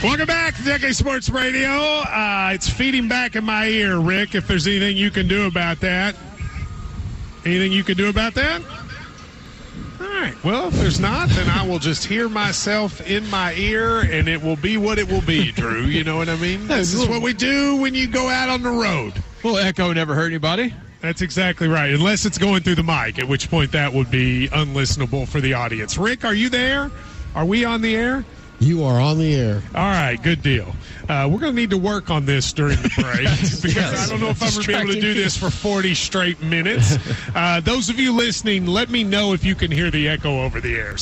Welcome back to Decade Sports Radio. It's feeding back in my ear, Rick, if there's anything you can do about that. Anything you can do about that? All right. Well, if there's not, then I will just hear myself in my ear, and it will be what it will be, Drew. You know what I mean? This is what we do when you go out on the road. Well, echo never hurt anybody. That's exactly right, unless it's going through the mic, at which point that would be unlistenable for the audience. Rick, are you there? Are we on the air? You are on the air. All right, good deal. We're going to need to work on this during the break because I don't know if I'm going to be able to do this for 40 straight minutes. Those of you listening, let me know if you can hear the echo over the air.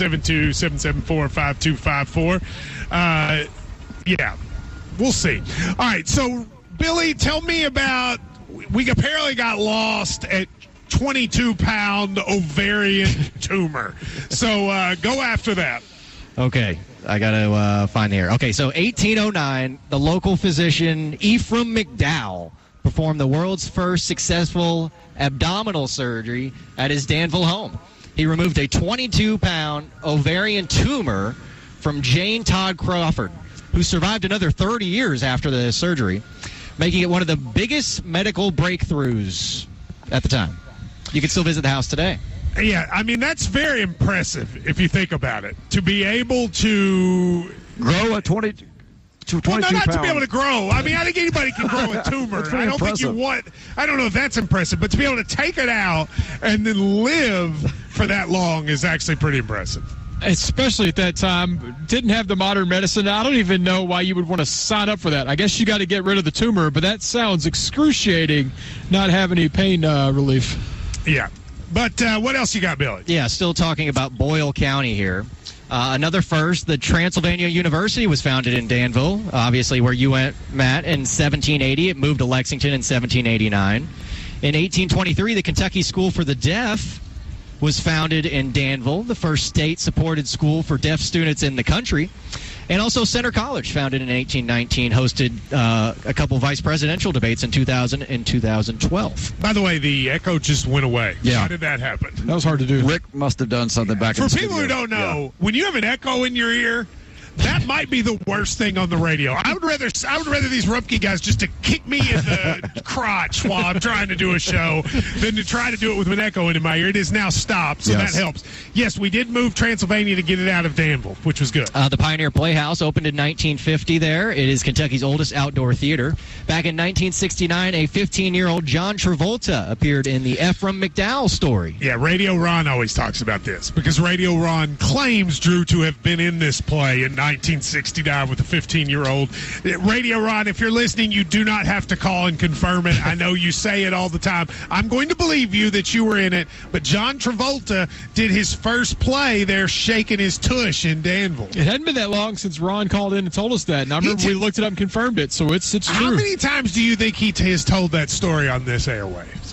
772-774-5254. Yeah, we'll see. All right, so, Billy, tell me about – we apparently got lost at 22-pound ovarian tumor. So go after that. Okay, I got to find the air. Okay, so 1809, the local physician Ephraim McDowell performed the world's first successful abdominal surgery at his Danville home. He removed a 22-pound ovarian tumor from Jane Todd Crawford, who survived another 30 years after the surgery, making it one of the biggest medical breakthroughs at the time. You can still visit the house today. Yeah, I mean, that's very impressive if you think about it. To be able to grow a 22 well, no, not pounds. To be able to grow. I mean, I think anybody can grow a tumor. I don't think you want – I don't know if that's impressive, but to be able to take it out and then live for that long is actually pretty impressive. Especially at that time, didn't have the modern medicine. I don't even know why you would want to sign up for that. I guess you got to get rid of the tumor, but that sounds excruciating, not having any pain relief. Yeah. But what else you got, Billy? Yeah, still talking about Boyle County here. Another first, the Transylvania University was founded in Danville, obviously where you went, Matt, in 1780. It moved to Lexington in 1789. In 1823, the Kentucky School for the Deaf was founded in Danville, the first state-supported school for deaf students in the country. And also Center College, founded in 1819, hosted a couple vice presidential debates in 2000 and 2012. By the way, the echo just went away. Yeah. How did that happen? That was hard to do. Rick must have done something back in the For people who don't know, when you have an echo in your ear, that might be the worst thing on the radio. I would rather these Rumpke guys just to kick me in the crotch while I'm trying to do a show than to try to do it with an echo in my ear. It is now stopped, so that helps. Yes, we did move Transylvania to get it out of Danville, which was good. The Pioneer Playhouse opened in 1950 there. It is Kentucky's oldest outdoor theater. Back in 1969, a 15-year-old John Travolta appeared in the Ephraim McDowell story. Yeah, Radio Ron always talks about this because Radio Ron claims Drew to have been in this play in 1969 with a 15-year-old. Radio Ron, if you're listening, you do not have to call and confirm it. I know you say it all the time. I'm going to believe you that you were in it, but John Travolta did his first play there shaking his tush in Danville. It hadn't been that long since Ron called in and told us that, and I remember we looked it up and confirmed it, so it's true. How many times do you think he has told that story on this airwaves?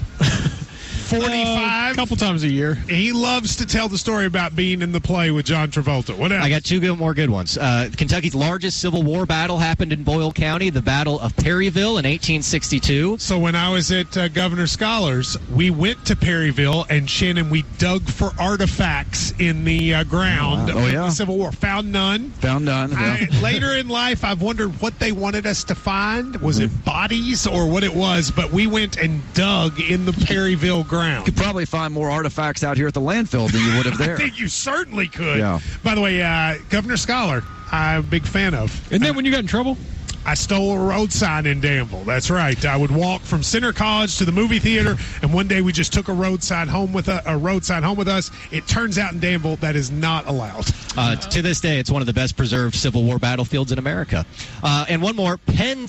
45? A couple times a year. He loves to tell the story about being in the play with John Travolta. What else? I got two more good ones. Kentucky's largest Civil War battle happened in Boyle County, the Battle of Perryville in 1862. So when I was at Governor Scholars, we went to Perryville, and Shannon, we dug for artifacts in the ground of the Civil War. Found none. Found none. Yeah. Later in life, I've wondered what they wanted us to find. Was it bodies or what it was? But we went and dug in the Perryville ground. You could probably find more artifacts out here at the landfill than you would have there. I think you certainly could. Yeah. By the way, Governor Scholar, I'm a big fan of. And then when you got in trouble? I stole a road sign in Danville. That's right. I would walk from Center College to the movie theater, and one day we just took a road sign home with us. It turns out in Danville that is not allowed. To this day, it's one of the best preserved Civil War battlefields in America. And one more, Penn